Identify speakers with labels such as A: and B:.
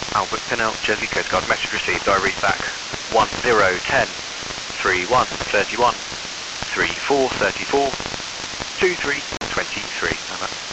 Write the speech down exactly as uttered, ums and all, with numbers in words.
A: Albert Pinel, Jersey Coast Guard, message received, I read back one zero ten, three one thirty-one, three four thirty-four, two three twenty-three.